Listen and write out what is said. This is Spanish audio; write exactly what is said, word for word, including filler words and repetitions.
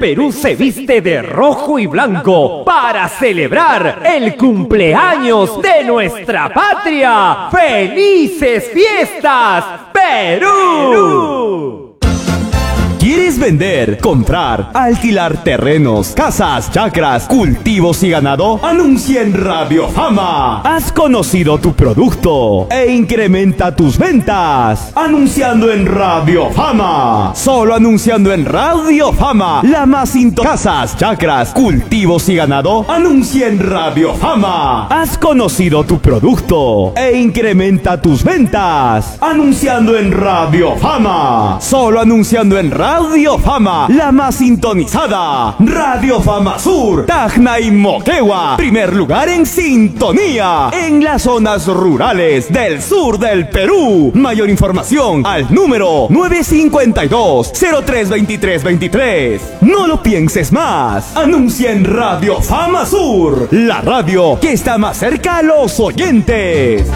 Perú se viste de rojo y blanco para celebrar el cumpleaños de nuestra patria. ¡Felices fiestas, Perú! ¿Quieres vender, comprar, alquilar terrenos, casas, chacras, cultivos y ganado? Anuncia en Radio Fama. Has conocido tu producto e incrementa tus ventas. Anunciando en Radio Fama. Solo anunciando en Radio Fama. La más into casas, chacras, cultivos y ganado. Anuncia en Radio Fama. Has conocido tu producto e incrementa tus ventas. Anunciando en Radio Fama. Solo anunciando en Radio Radio Fama, la más sintonizada. Radio Fama Sur, Tacna y Moquegua. Primer lugar en sintonía en las zonas rurales del sur del Perú. Mayor información al número nueve cinco dos, cero tres dos tres dos tres. No lo pienses más. Anuncia en Radio Fama Sur, la radio que está más cerca a los oyentes.